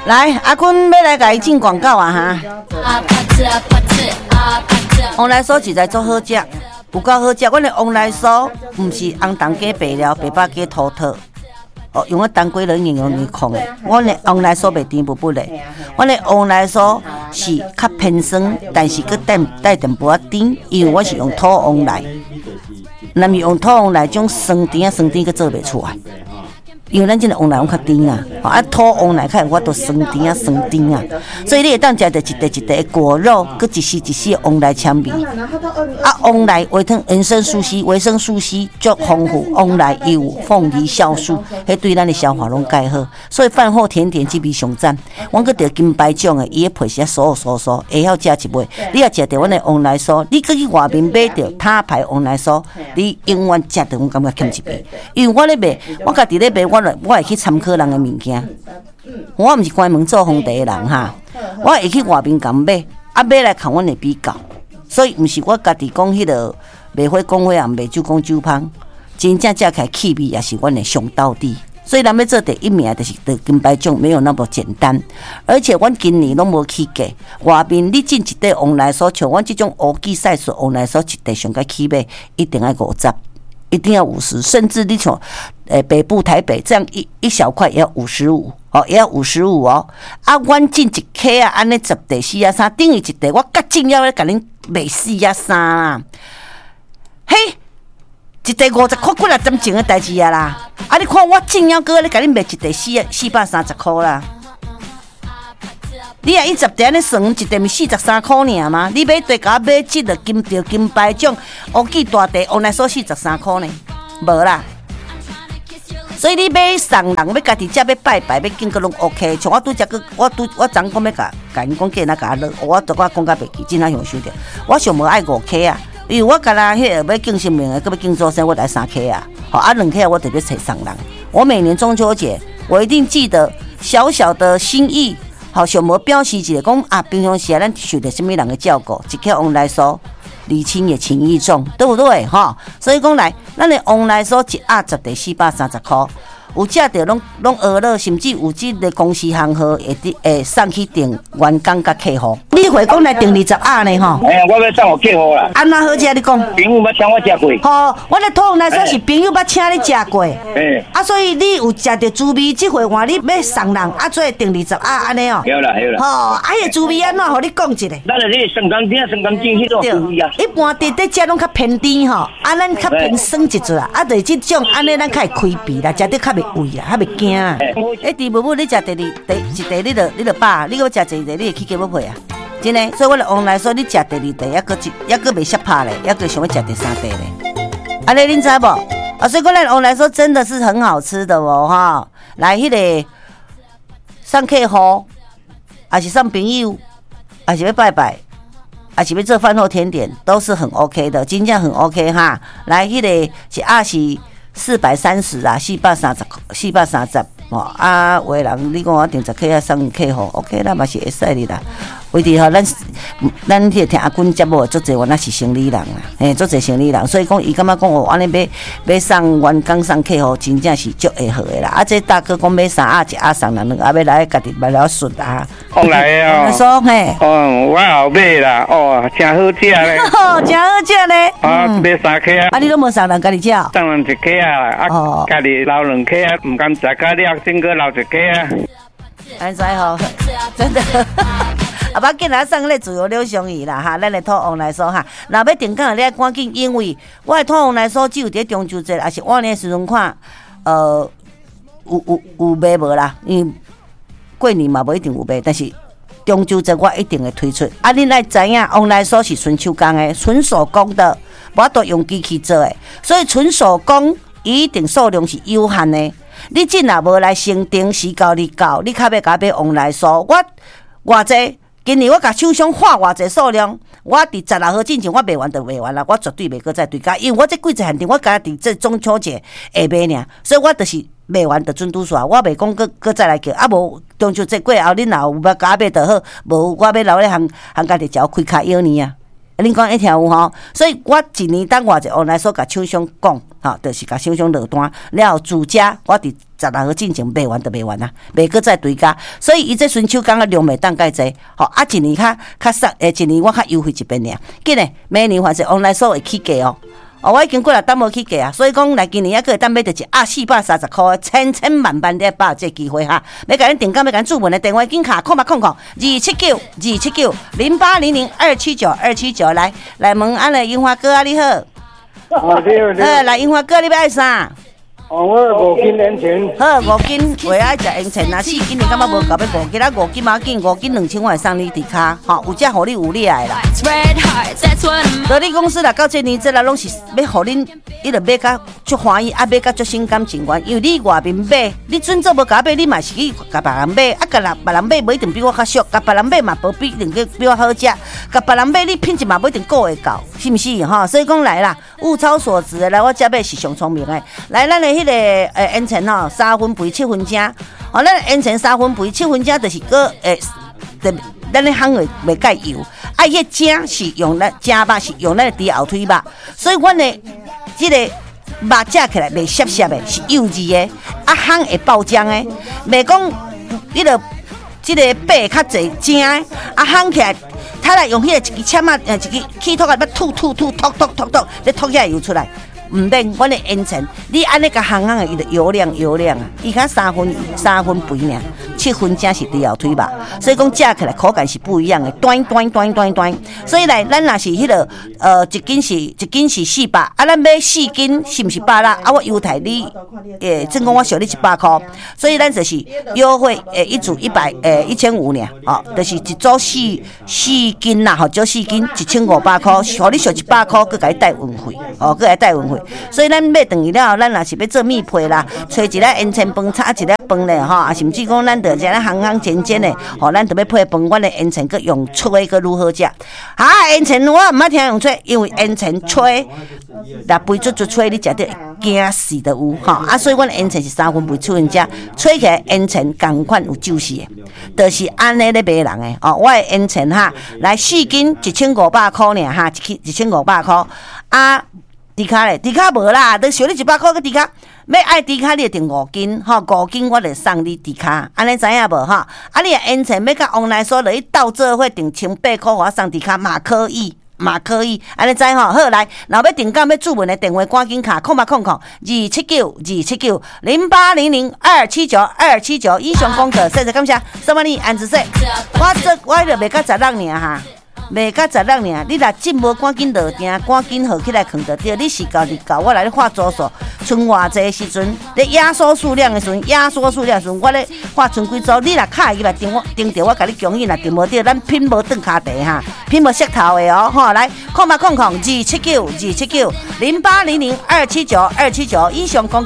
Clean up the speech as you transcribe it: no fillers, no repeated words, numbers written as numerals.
来，阿坤要来甲伊进广告啊哈！王来酥实在足好食，有够好食。阮的王来酥毋是红糖加白料，白巴加土豆。哦，用个当归人形容你控的，我的王来酥袂甜不不嘞。我的王来酥是较偏酸，但是佮带淡薄仔甜，因为我是用土王来，若是用土王来种酸甜佮做袂出来。因为咱这个王来较甜啊，啊土王来较我都酸甜啊，所以你会当食着一块的果肉，佮一丝的王来香味。啊，王来维生素 C， 维生素 C 足丰富，王来有凤梨酵素，迄对咱的消化拢介好，所以饭后甜点这味上赞。阮佮着金牌奖的，伊的配是酥，会晓食一味。你若食着阮的王来酥，你佮去外面买着他牌王来酥，你永远食着我感觉欠一杯，因为我咧卖，我家己咧卖我会去参考人的物件，我毋是关门做皇帝的人哈，我会去外面共买，买来看阮的比较，所以毋是我家己讲迄个卖花讲花啊，卖酒讲酒芳，真正食起来气味也是阮的上到底。所以咱要做第一名，就是得金牌奖没有那么简单，而且阮今年拢无起价，外面你进一块王来酥，像阮这种乌鸡赛事王来酥，一块上个起卖一定要50。一定要50，甚至你像北部台北这样一小块也要55哦，也要55哦。啊，阮进一克啊，安尼10块4啊3，等于一块我甲正要咧甲恁卖4啊3啦。嘿，一块50块几啊点钟的代志啊啦！啊，你看我正要搁咧甲恁卖一块430块啦。你伊10块安尼算，一块咪43块尔吗？你买对甲买即个金牌奖，乌鸡大地王来酥43块呢，无啦。所以你买送人，要家己食，要拜拜，要敬个拢 OK。像我拄则个，我昨讲要甲因讲计那甲落，我讲甲袂记，真哪想想着。我上无爱5克啊，因为我干那迄个要敬神明的，佮要敬祖先，我来3克啊。好啊，2克我特别找送人。我每年中秋节，我一定记得小小的心意。好，想无表示一下，讲啊，平常时咱受到什么人的照顾，一克王来酥，礼轻也情意重，对不对？哈，所以讲来，咱的王来酥一盒10块430块，有食着拢学了，甚至有即个公司行号会送去订员工甲客户。你回讲来订20盒呢？吼？ 哎呀，我要送互客户啦。 安怎好食？你讲？ 朋友捌请我食过。 吼，我的土王来酥是朋友捌请你食过。啊，所以你有食着滋味，即回换你要送人，啊，做订20盒安尼哦。 有啦。 吼，啊，迄滋味安怎？互你讲一下。 咱就是酸甘甜、酸甘甜迄种滋味啊。 一般伫食拢较偏甜吼，啊，咱较偏酸一撮啊，就是即种安尼，咱较会开鼻啦，食得较袂胃啦，较袂惊啊。弟妹妹，你食一块，你就饱，你搁食一块，你会去加要配啊？真的，所以我的王来酥，你食第2块，还搁袂吓怕咧，还搁想要食第3块咧。安尼恁知无？啊，所以讲咱王来酥真的是很好吃的哦，哈。来，迄个送客户，还是送朋友，还是要拜拜，还是要做饭后甜点，都是很 OK 的，真正很 OK 哈。来，迄个一盒是430啊，430哦啊，有的人你讲我订10克啊，送客户 ，OK 啦，嘛是会使的啦。为伫吼，咱迄听阿君节目，足侪我那是生理人啦，嘿，足侪生理人，所以讲伊感觉讲我安尼要送员工送客户，真正是足会好的啦。啊，这大哥讲买3盒1盒送人，2盒要来家己买了顺啊。 后来啊， 说嘿， 我后买啦，真好食咧。 真好食咧。 啊，买3克啊。 啊，你都无送人家己食？ 送人1克啊，家己留2克啊，唔甘食到了，整个留1克啊。 安知吼？真的。啊，要紧啦，送咧自由柳相宜啦哈，咱的土王来酥哈，若要订购你爱赶紧，因为我的土王来酥只有伫中秋节，还是往年时阵看，有卖无啦？因为过年嘛无一定有卖，但是中秋节我一定会推出。啊，恁爱知影，王来酥是纯手工的，纯手工的，无都用机器做的，所以纯手工一定数量是有限的。你真若无来成订时到你到，你较要甲买王来酥，我偌济？今年我甲厂商画偌济数量，我伫16号之前我卖完就卖完啦，我绝对袂搁再追加，因为我这几只限定，我敢伫这中秋节下卖尔，所以我就是卖完就准拄煞，我袂讲搁再来叫，啊无中秋节过后，恁若有要甲买就好，无我要留咧行家己只开卡腰呢啊。 恁讲一听有吼，所以我一年等我一往来所甲厂商讲，就是甲厂商落单了后，自家我伫16号进前卖完就卖完啦，卖搁再追加，所以伊这春秋工量袂当介济，一年较少，一年我较优惠一遍尔，紧嘞，明年反正往来所会起价哦。我已经过来等无起价啊，所以讲来今年还可以当买到一430块的千万的把握这机会哈！要甲恁订购，要甲恁注文的电话紧卡279280028000279来问安尼樱花哥啊，你好。来樱花哥，你要爱啥？ 我5斤烟尘。 好，5斤，袂爱食烟尘啊，4斤你感觉无够要5斤，咱5斤嘛紧，5斤2000我会送你伫卡，有只互你有你爱啦。道理公司啦，到这年纪啦，拢是要互恁，伊就买甲足欢喜，买甲足心甘情愿，因为你外面买，你准做无甲买，你嘛是去甲别人买，甲别人买无一定比我较俗，甲别人买嘛无一定比我好食，甲别人买你品质嘛无一定顾会到，是毋是吼？所以讲来啦，物超所值的来，我遮买是上聪明的，来咱的迄个烟尘吼，3分肥7分精，咱的烟尘3分肥7分精就是个咱咧烘袂介油，迄精是用咱精肉是用咱的猪后腿肉，所以阮的即个肉食起来袂涩涩的，是幼稚的，烘会爆浆的，袂讲迄个即个白较侪精的，烘起来。他来用迄个一支签啊，一支气筒啊，要吐，你吐起来油出来。唔免，阮的烟尘，你安尼甲烘的，伊就油亮啊。伊较3分肥尔，7分精是猪后腿肉，所以讲食起来口感是不一样的，端。所以来，咱若是迄个一斤是400，咱买4斤是毋是800？我优待你，正讲我收你100块，所以咱就是优惠一组1500尔，就是一组4斤啦，少4斤1500块，互你收100块，佮甲你带运费，佮来带运费。所以咱买等于了，咱若是要做蜜配啦，找一粒烟尘饭，炒一粒饭咧，甚至讲咱着食咧烘煎的，咱着要配饭，阮的烟尘佮用吹佮如何食？烟尘我毋爱听用吹，因为烟尘吹，若肥足吹，你食着惊死的有所以阮的烟尘是3分肥7分精，吹起来烟尘同款有酒势的，就是安尼咧卖人的我的烟尘来4斤1500块尔1500块猪卡咧，猪卡无啦，都收你100块个猪卡。要爱猪卡，你就订5斤，5斤我就送你猪卡，安尼知影无你的烟尘要甲往来所，就去斗做伙订1800块，我送猪卡嘛可以，安尼知好来，若要订购要注文的电话赶紧卡27928000279以上讲的，谢谢感谢，什么你安子说，我就卖到16尔卖到16尔，你若进无赶紧落订，赶紧好起来藏着对。你时到，我来咧画组数，剩偌济时阵，咧压缩数量的时阵，我咧画剩几组，你若卡入来订着，我甲你恭喜啦，订无着，咱拼无转骹地拼无舌头的来27928000279以上讲